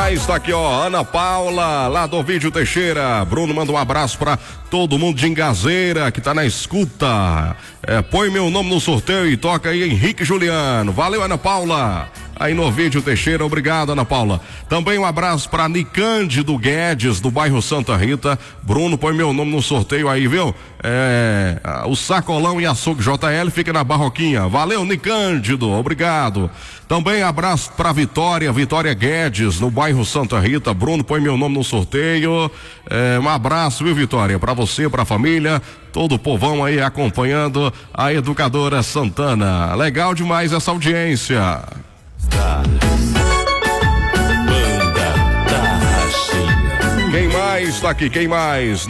mais? Tá aqui, ó, Ana Paula, lá do Ovídio Teixeira. Bruno manda um abraço pra todo mundo de Engazeira que tá na escuta. Põe meu nome no sorteio e toca aí Henrique Juliano. Valeu, Ana Paula. Aí no Ovídio Teixeira, obrigado, Ana Paula. Também um abraço pra Nicândido Guedes, do bairro Santa Rita. Bruno, põe meu nome no sorteio aí, viu? O Sacolão e Açougue JL fica na Barroquinha. Valeu, Nicândido, obrigado. Também abraço pra Vitória Guedes, no bairro Santa Rita. Bruno, põe meu nome no sorteio. Um abraço, viu, Vitória? Pra você, pra família, todo o povão aí acompanhando a Educadora Santana. Legal demais essa audiência. Quem mais tá aqui? Quem mais?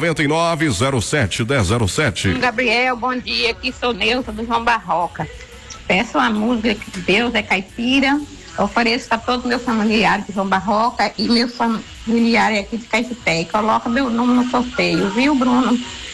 999-07-1007. Gabriel, bom dia. Aqui sou Neuza do João Barroca. Peço uma música que Deus é Caipira. Ofereço para todos meus familiares de João Barroca e meus familiares aqui de Caetité. Coloca meu nome no sorteio, viu, Bruno?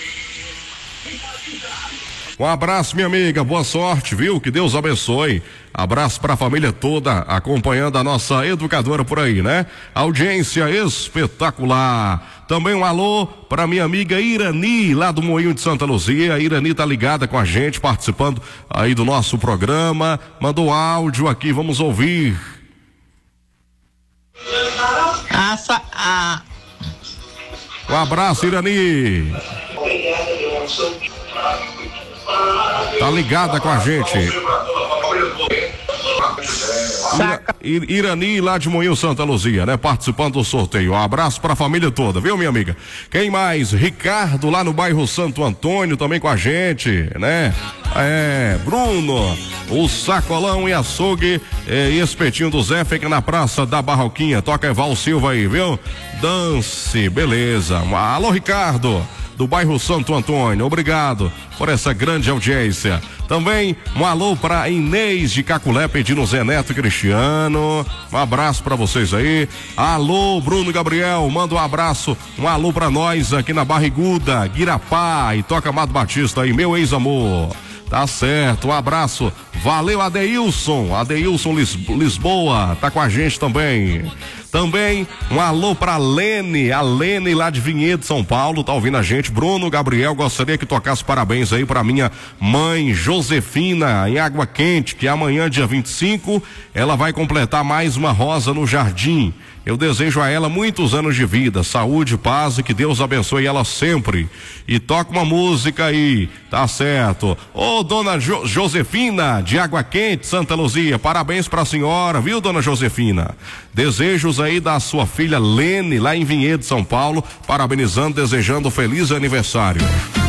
Um abraço, minha amiga, boa sorte, viu? Que Deus abençoe. Abraço pra família toda acompanhando a nossa educadora por aí, né? Audiência espetacular. Também um alô pra minha amiga Irani, lá do Moinho de Santa Luzia. A Irani tá ligada com a gente, participando aí do nosso programa. Mandou áudio aqui, vamos ouvir. Um abraço, Irani. Tá ligada com a gente. Irani lá de Moinho Santa Luzia, né? Participando do sorteio. Um abraço pra família toda, viu, minha amiga? Quem mais? Ricardo lá no bairro Santo Antônio também com a gente, né? Bruno, o Sacolão e Açougue e Espetinho do Zé fica na Praça da Barroquinha. Toca Eval Silva aí, viu? Dance, beleza. Alô, Ricardo, do bairro Santo Antônio, obrigado por essa grande audiência. Também um alô pra Inês de Caculé pedindo Zé Neto e Cristiano. Um abraço pra vocês aí. Alô, Bruno Gabriel, manda um abraço, um alô pra nós aqui na Barriguda, Guirapá, e toca Amado Batista aí, meu ex-amor. Tá certo, um abraço. Valeu, Adeilson Lisboa, tá com a gente também. Também um alô pra Lene, a Lene lá de Vinhedo, São Paulo, tá ouvindo a gente. Bruno Gabriel, gostaria que tocasse parabéns aí pra minha mãe Josefina, em Água Quente, que amanhã, dia 25, ela vai completar mais uma rosa no jardim. Eu desejo a ela muitos anos de vida, saúde, paz e que Deus abençoe ela sempre. E toca uma música aí, tá certo? Ô, dona Josefina, de Água Quente, Santa Luzia, parabéns pra senhora, viu, dona Josefina? Desejos aí da sua filha Lene, lá em Vinhedo, São Paulo, parabenizando, desejando um feliz aniversário.